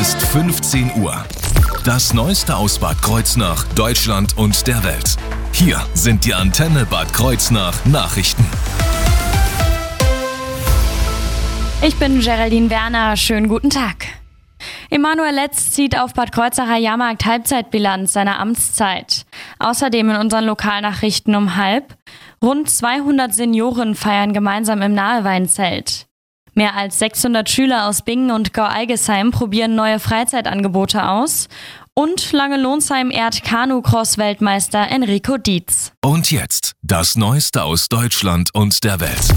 ist 15 Uhr. Das Neueste aus Bad Kreuznach, Deutschland und der Welt. Hier sind die Antenne Bad Kreuznach Nachrichten. Ich bin Geraldine Werner, schönen guten Tag. Emanuel Letz zieht auf Bad Kreuznacher Jahrmarkt Halbzeitbilanz seiner Amtszeit. Außerdem in unseren Lokalnachrichten um 12:30. Rund 200 Senioren feiern gemeinsam im Naheweinzelt. Mehr als 600 Schüler aus Bingen und Gau-Algesheim probieren neue Freizeitangebote aus. Und Lange-Lonsheim ehrt Kanu-Cross-Weltmeister Enrico Dietz. Und jetzt das Neueste aus Deutschland und der Welt.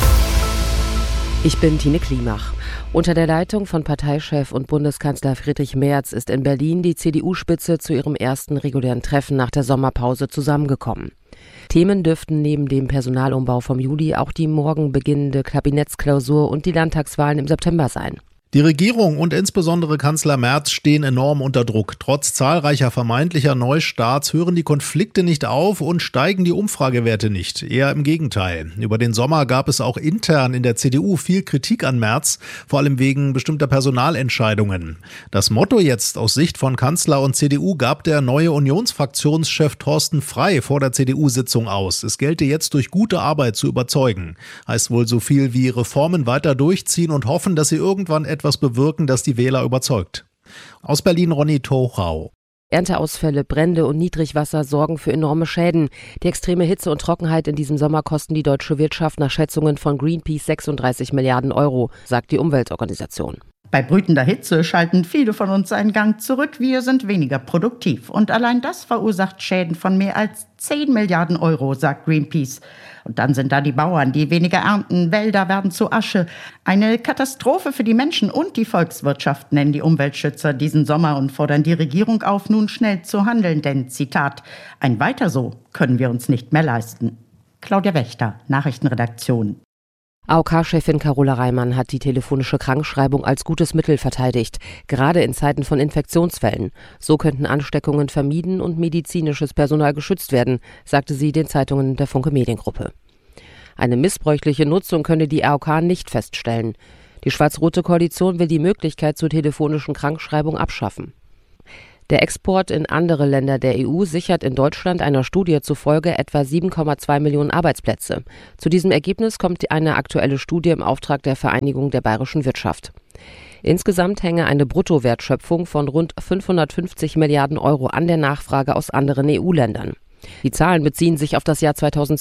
Ich bin Tine Klimach. Unter der Leitung von Parteichef und Bundeskanzler Friedrich Merz ist in Berlin die CDU-Spitze zu ihrem ersten regulären Treffen nach der Sommerpause zusammengekommen. Themen dürften neben dem Personalumbau vom Juli auch die morgen beginnende Kabinettsklausur und die Landtagswahlen im September sein. Die Regierung und insbesondere Kanzler Merz stehen enorm unter Druck. Trotz zahlreicher vermeintlicher Neustarts hören die Konflikte nicht auf und steigen die Umfragewerte nicht. Eher im Gegenteil. Über den Sommer gab es auch intern in der CDU viel Kritik an Merz, vor allem wegen bestimmter Personalentscheidungen. Das Motto jetzt aus Sicht von Kanzler und CDU gab der neue Unionsfraktionschef Thorsten Frey vor der CDU-Sitzung aus. Es gelte jetzt durch gute Arbeit zu überzeugen. Heißt wohl so viel wie Reformen weiter durchziehen und hoffen, dass sie irgendwann etwas bewirken, das die Wähler überzeugt. Aus Berlin Ronny Tochau. Ernteausfälle, Brände und Niedrigwasser sorgen für enorme Schäden. Die extreme Hitze und Trockenheit in diesem Sommer kosten die deutsche Wirtschaft nach Schätzungen von Greenpeace 36 Milliarden Euro, sagt die Umweltorganisation. Bei brütender Hitze schalten viele von uns einen Gang zurück. Wir sind weniger produktiv. Und allein das verursacht Schäden von mehr als 10 Milliarden Euro, sagt Greenpeace. Und dann sind da die Bauern, die weniger ernten. Wälder werden zu Asche. Eine Katastrophe für die Menschen und die Volkswirtschaft, nennen die Umweltschützer diesen Sommer und fordern die Regierung auf, nun schnell zu handeln. Denn, Zitat, ein Weiter so können wir uns nicht mehr leisten. Claudia Wächter, Nachrichtenredaktion. AOK-Chefin Carola Reimann hat die telefonische Krankschreibung als gutes Mittel verteidigt, gerade in Zeiten von Infektionsfällen. So könnten Ansteckungen vermieden und medizinisches Personal geschützt werden, sagte sie den Zeitungen der Funke Mediengruppe. Eine missbräuchliche Nutzung könne die AOK nicht feststellen. Die schwarz-rote Koalition will die Möglichkeit zur telefonischen Krankschreibung abschaffen. Der Export in andere Länder der EU sichert in Deutschland einer Studie zufolge etwa 7,2 Millionen Arbeitsplätze. Zu diesem Ergebnis kommt eine aktuelle Studie im Auftrag der Vereinigung der bayerischen Wirtschaft. Insgesamt hänge eine Bruttowertschöpfung von rund 550 Milliarden Euro an der Nachfrage aus anderen EU-Ländern. Die Zahlen beziehen sich auf das Jahr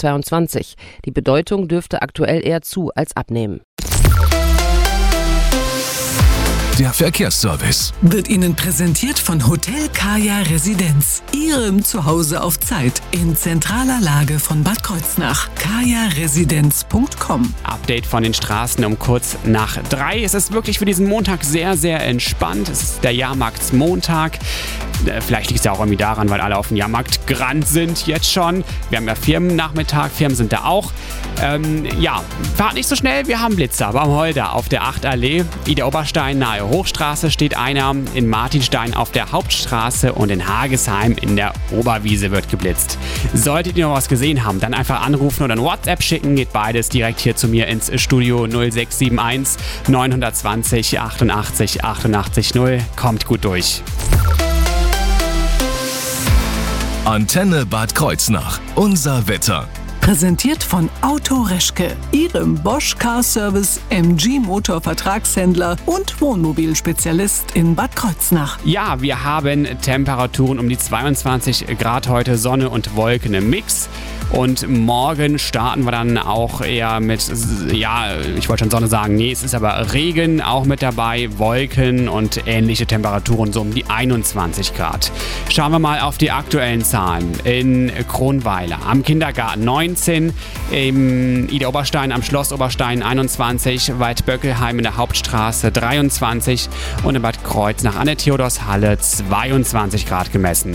2022. Die Bedeutung dürfte aktuell eher zu als abnehmen. Der Verkehrsservice wird Ihnen präsentiert von Hotel Kaya Residenz. Ihrem Zuhause auf Zeit in zentraler Lage von Bad Kreuznach. kajaresidenz.com. Update von den Straßen um kurz nach 3. Es ist wirklich für diesen Montag sehr, sehr entspannt. Es ist der Jahrmarktsmontag. Vielleicht liegt es ja auch irgendwie daran, weil alle auf den Jahrmarkt gerannt sind jetzt schon. Wir haben ja Firmennachmittag, Firmen sind da auch. Fahrt nicht so schnell, wir haben Blitzer beim Holder auf der 8 Allee. Ida Oberstein nahe Hochstraße steht einer, in Martinstein auf der Hauptstraße und in Hagesheim in der Oberwiese wird geblitzt. Solltet ihr noch was gesehen haben, dann einfach anrufen oder ein WhatsApp schicken, geht beides direkt hier zu mir ins Studio 0671 920 88 88 0. Kommt gut durch. Antenne Bad Kreuznach. Unser Wetter. Präsentiert von Auto Reschke, Ihrem Bosch Car Service, MG Motor Vertragshändler und Wohnmobilspezialist in Bad Kreuznach. Ja, wir haben Temperaturen um die 22 Grad heute, Sonne und Wolken im Mix. Und morgen starten wir dann auch eher mit, ich wollte schon Sonne sagen, nee, es ist aber Regen auch mit dabei, Wolken und ähnliche Temperaturen, so um die 21 Grad. Schauen wir mal auf die aktuellen Zahlen. In Kronweiler am Kindergarten 19, im Ida Oberstein am Schloss Oberstein 21, Waldböckelheim in der Hauptstraße 23 und in Bad Kreuznach an der Theodorshalle 22 Grad gemessen.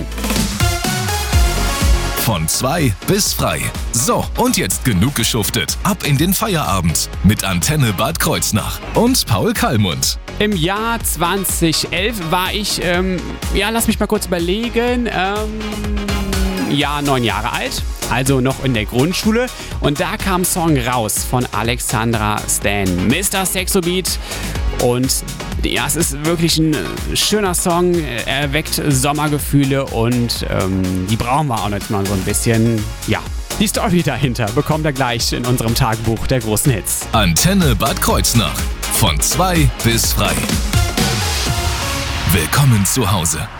Von 2 bis frei. So, und jetzt genug geschuftet. Ab in den Feierabend mit Antenne Bad Kreuznach und Paul Kallmund. Im Jahr 2011 war ich, lass mich mal kurz überlegen, 9 Jahre alt, also noch in der Grundschule. Und da kam ein Song raus von Alexandra Stan, Mr. Sexobeat. Und Ja, es ist wirklich ein schöner Song, er weckt Sommergefühle und die brauchen wir auch jetzt mal so ein bisschen. Ja, die Story dahinter bekommt ihr gleich in unserem Tagebuch der großen Hits. Antenne Bad Kreuznach. Von 2 bis frei. Willkommen zu Hause.